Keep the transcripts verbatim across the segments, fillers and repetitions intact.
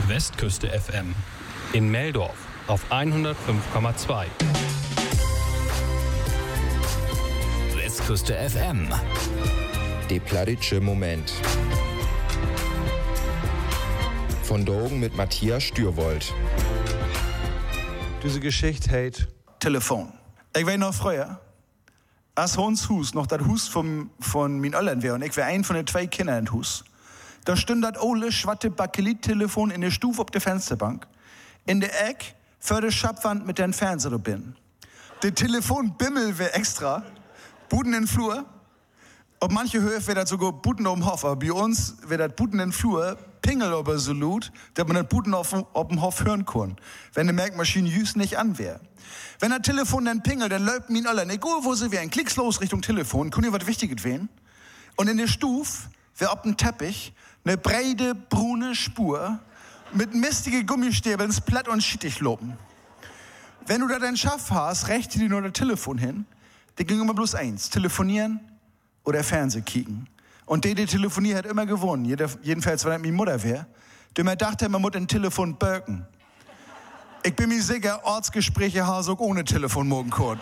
Westküste F M. In Meldorf auf hundertfünf Komma zwei. Westküste F M. Der plattitsche Moment. Von Drogen mit Matthias Stürwold. Diese Geschichte heißt Telefon. Ich weiß noch früher, als uns Hus noch das Hus vom, von min Öllern wäre und ich wäre ein von den zwei Kindern im Hus. Da stund das ole schwatte Bakelit-Telefon in der Stufe auf der Fensterbank. In der Eck für die Schapwand mit den Fernseher bin. Der Telefonbimmel wäre extra. Buden in den Flur. Ob manche Höfe wäre das sogar Buden um Hof, aber bei uns wäre das Buden in den Flur, Pingel aber so laut, dass man das Buden auf, auf dem Hof hören kann, wenn die Merkmaschine jüst nicht an wäre. Wenn das Telefon dann pingelt, dann läuft min alle, egal wo sie wären, klickslos Richtung Telefon, kann ihr was Wichtiges wählen. Und in der Stuf wäre auf dem Teppich eine breite, brune Spur mit mistige Gummistäbeln platt und schittig loben. Wenn du da deinen Schaff hast, rechte dir nur das Telefon hin, die ging immer bloß eins, telefonieren oder Fernseh kicken. Und der, der telefoniert, hat immer gewonnen. Jeder, jedenfalls, wenn das meine Mutter wäre. Der mir dachte, man muss ein Telefon birken. Ich bin mir sicher, Ortsgespräche haben so ohne Telefon morgen können.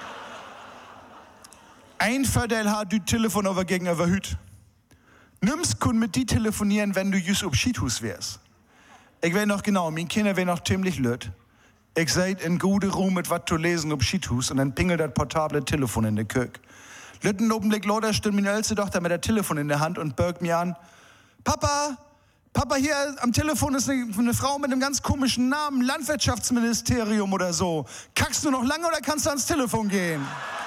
Ein Vorteil hat du Telefon aber gegenüber Hüt. Nimmst kun mit die telefonieren, wenn du just ob Skihus wärst. Ich weiß noch genau, meine Kinder wären noch ziemlich lüt. Ich seid in gute Ruhe mit wat zu lesen ob Skihus und dann pingelt das portable Telefon in der Kök. Lütten Augenblick lauter stimmt meine älteste Tochter mit der Telefon in der Hand und birgt mir an. Papa, Papa, hier am Telefon ist eine, eine Frau mit einem ganz komischen Namen, Landwirtschaftsministerium oder so. Kackst du noch lange oder kannst du ans Telefon gehen?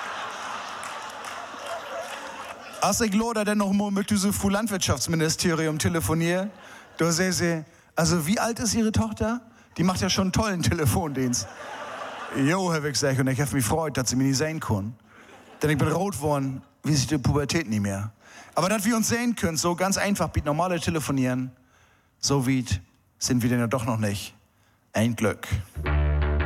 Als ich lauter dann noch mal mit diesem Landwirtschaftsministerium telefoniere, da sehe sie, also wie alt ist ihre Tochter? Die macht ja schon einen tollen Telefondienst. Jo, Herr Wicksech, und ich habe mich gefreut, dass sie mich nicht sehen können. Denn ich bin rot geworden, wie sich die Pubertät nicht mehr. Aber dass wir uns sehen können, so ganz einfach, wie normale telefonieren, so wie sind wir denn ja doch noch nicht. Ein Glück.